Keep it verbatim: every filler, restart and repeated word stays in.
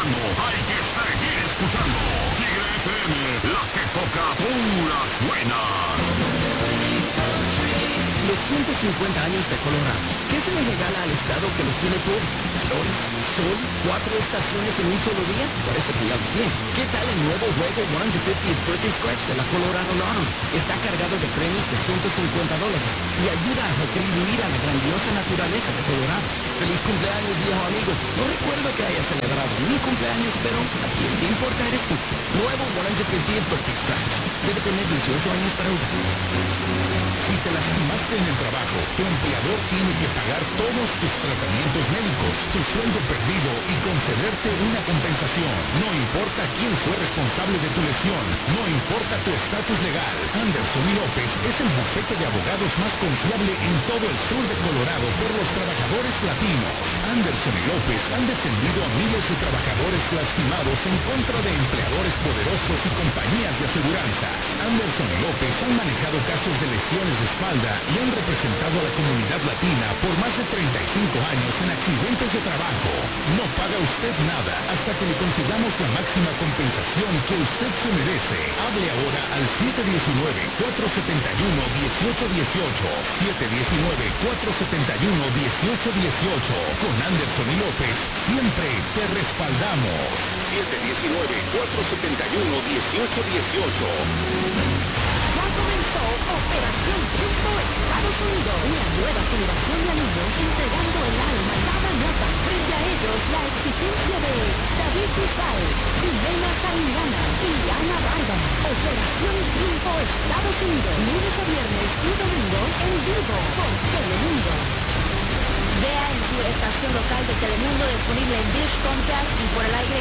escuchando, hay que seguir escuchando. Tigre F M, la que toca puras buenas. Los ciento cincuenta años de Colorado. ¿Qué se le regala al estado que lo tiene todo? Flores, sol, cuatro estaciones en un solo día. Parece que ya los tiene. ¿Qué tal el nuevo juego ciento cincuentieth Birthday Scratch de la Colorado Lottery? Está cargado de premios de ciento cincuenta dólares y ayuda a retribuir a la grandiosa naturaleza de Colorado. ¡Feliz cumpleaños, viejo amigo! No recuerdo que haya celebrado mi cumpleaños, pero a quien te importa eres tú. Nuevo ciento cincuentieth Birthday Scratch. Debe tener dieciocho años para jugar. Si te lastimaste en el trabajo, tu empleador tiene que pagar todos tus tratamientos médicos, tu sueldo perdido y concederte una compensación. No importa quién fue responsable de tu lesión, no importa tu estatus legal. Anderson y López es el bufete de abogados más confiable en todo el sur de Colorado por los trabajadores latinos. Anderson y López han defendido a miles de trabajadores lastimados en contra de empleadores poderosos y compañías de aseguranzas. Anderson y López han manejado casos de lesiones de espalda y han representado a la comunidad latina por más de treinta y cinco años en accidentes de trabajo. No paga usted nada hasta que le consigamos la máxima compensación que usted se merece. Hable ahora al siete uno nueve, cuatro siete uno, uno ocho uno ocho, siete uno nueve, cuatro siete uno, uno ocho uno ocho. Con Anderson y López siempre te respaldamos. siete uno nueve, cuatro siete uno, uno ocho uno ocho. Comenzó Operación Triunfo Estados Unidos, una nueva generación de alumnos entregando el alma cada nota. Frente a ellos la exigencia de David Bisbal, Jimena Sariñana y Ana Barba. Operación Triunfo Estados Unidos, lunes a viernes y domingos en vivo por Telemundo. Vea en su estación local de Telemundo disponible en Dish, Comcast y por el aire